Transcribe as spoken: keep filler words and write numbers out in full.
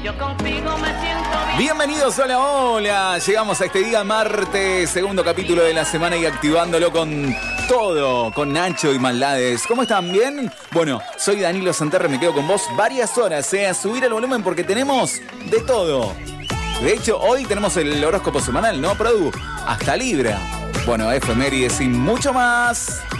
yo contigo me siento bien. Bienvenidos, hola, hola. Llegamos a este día martes, segundo capítulo de la semana y activándolo con todo, con Nacho y Maldades. ¿Cómo están? ¿Bien? Bueno, soy Danilo Santerre, me quedo con vos varias horas, ¿eh? A subir el volumen porque tenemos de todo. De hecho, hoy tenemos el horóscopo semanal, ¿no, Produ? Hasta Libra. Bueno, efemérides y mucho más.